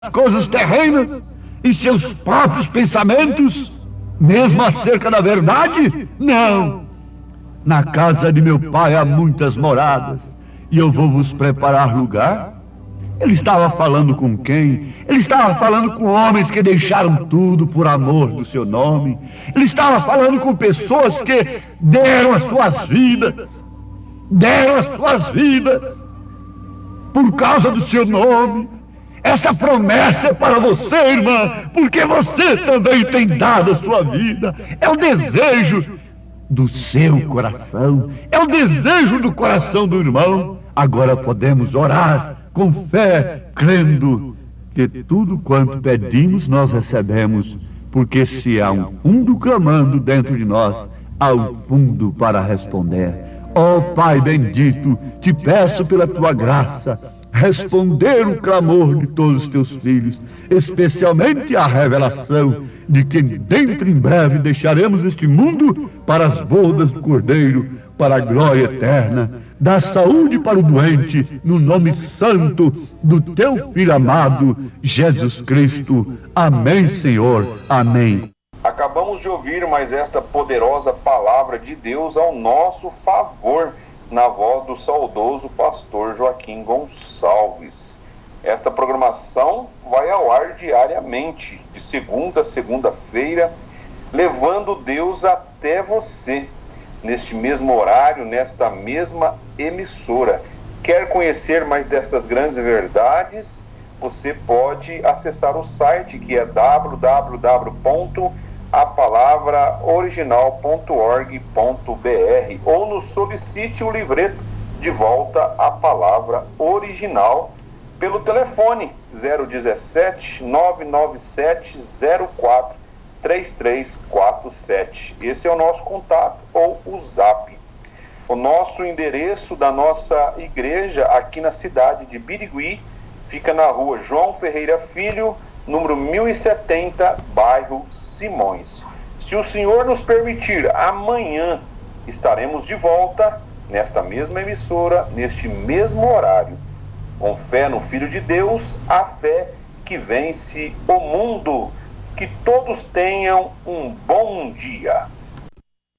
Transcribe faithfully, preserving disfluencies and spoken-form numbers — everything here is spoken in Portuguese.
coisas terrenas e seus próprios pensamentos, mesmo acerca da verdade? Não. Na casa de meu pai há muitas moradas, e eu vou vos preparar lugar. Ele estava falando com quem? Ele estava falando com homens que deixaram tudo por amor do seu nome. Ele estava falando com pessoas que deram as suas vidas, deram as suas vidas por causa do seu nome. Essa promessa é para você, irmã, porque você também tem dado a sua vida. É o desejo do seu coração, é o desejo do coração do irmão. Agora podemos orar com fé, crendo que tudo quanto pedimos nós recebemos, porque se há um fundo clamando dentro de nós, há um fundo para responder. Ó Pai bendito, te peço pela tua graça, responder o clamor de todos os teus filhos, especialmente a revelação de que dentro em breve deixaremos este mundo para as bodas do Cordeiro, para a glória eterna. Dá saúde para o doente, no nome santo do teu Filho amado, Jesus Cristo. Amém, Senhor. Amém. Acabamos de ouvir mais esta poderosa palavra de Deus ao nosso favor, na voz do saudoso pastor Joaquim Gonçalves. Esta programação vai ao ar diariamente, de segunda a segunda-feira, levando Deus até você, neste mesmo horário, nesta mesma emissora. Quer conhecer mais destas grandes verdades? Você pode acessar o site, que é w w w ponto a palavra original ponto org ponto b r, ou nos solicite o livreto De Volta à Palavra Original pelo telefone zero um sete, nove nove sete, zero quatro, três três quatro sete. Esse é o nosso contato, ou o zap. O nosso endereço da nossa igreja aqui na cidade de Birigui fica na rua João Ferreira Filho, número mil e setenta, bairro Simões. Se o Senhor nos permitir, amanhã estaremos de volta nesta mesma emissora, neste mesmo horário, com fé no Filho de Deus, a fé que vence o mundo. Que todos tenham um bom dia.